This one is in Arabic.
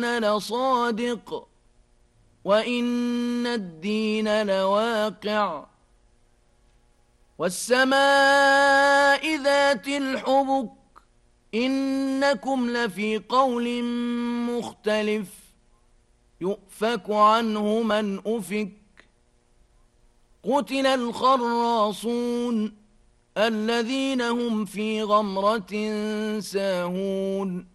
فرعون لصادق وإن الدين لواقع والسماء ذات الحبك إنكم لفي قول مختلف يؤفك عنه من أفك قتل الخراصون الذين هم في غمرة ساهون